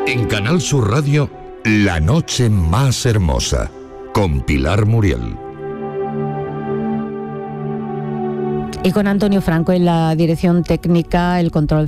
En Canal Sur Radio, La noche más hermosa, con Pilar Muriel. Y con Antonio Franco en la dirección técnica, el control